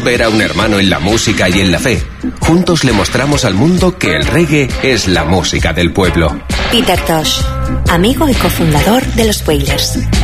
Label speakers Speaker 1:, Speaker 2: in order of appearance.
Speaker 1: ver a un hermano en la música y en la fe. Juntos le mostramos al mundo que el reggae es la música del pueblo.
Speaker 2: Peter Tosh, amigo y cofundador de los Wailers.